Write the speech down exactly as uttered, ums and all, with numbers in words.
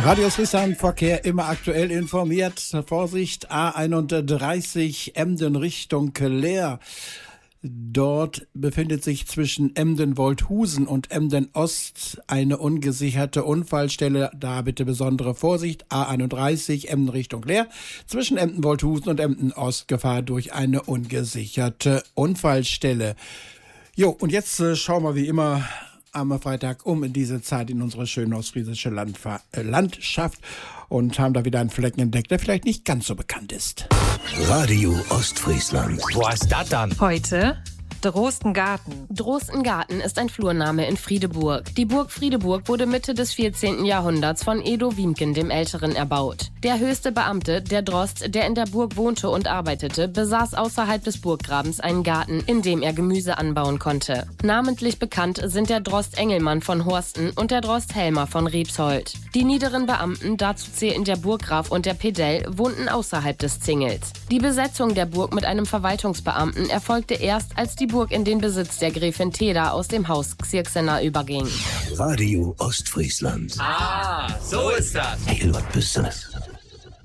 Radio Friesland Verkehr immer aktuell informiert. Vorsicht, A einunddreißig Emden Richtung Leer. Dort befindet sich zwischen Emden-Wolthusen und Emden-Ost eine ungesicherte Unfallstelle. Da bitte besondere Vorsicht. A einunddreißig Emden Richtung Leer. Zwischen Emden-Wolthusen und Emden-Ost Gefahr durch eine ungesicherte Unfallstelle. Jo, und jetzt äh, schauen wir wie immer am Freitag um in diese Zeit in unsere schöne ostfriesische Landfa- äh, Landschaft und haben da wieder einen Flecken entdeckt, der vielleicht nicht ganz so bekannt ist. Radio Ostfriesland. Wo ist das dann? Heute Drostengarten. Drostengarten ist ein Flurname in Friedeburg. Die Burg Friedeburg wurde Mitte des vierzehnten Jahrhunderts von Edo Wiemken dem Älteren erbaut. Der höchste Beamte, der Drost, der in der Burg wohnte und arbeitete, besaß außerhalb des Burggrabens einen Garten, in dem er Gemüse anbauen konnte. Namentlich bekannt sind der Drost Engelmann von Horsten und der Drost Helmer von Riebsholt. Die niederen Beamten, dazu zählten der Burggraf und der Pedell, wohnten außerhalb des Zingels. Die Besetzung der Burg mit einem Verwaltungsbeamten erfolgte erst, als die Burg in den Besitz der Gräfin Teda aus dem Haus Xirxener überging. Radio Ostfriesland. Ah, so ist das. Hey, was bist du?